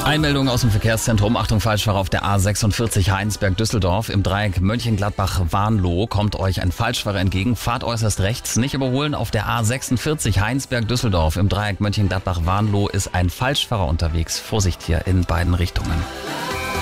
Einmeldung aus dem Verkehrszentrum. Achtung, Falschfahrer auf der A46 Heinsberg-Düsseldorf. Im Dreieck Mönchengladbach-Warnloh kommt euch ein Falschfahrer entgegen. Fahrt äußerst rechts, nicht überholen. Auf der A46 Heinsberg-Düsseldorf. Im Dreieck Mönchengladbach-Warnloh ist ein Falschfahrer unterwegs. Vorsicht hier in beiden Richtungen.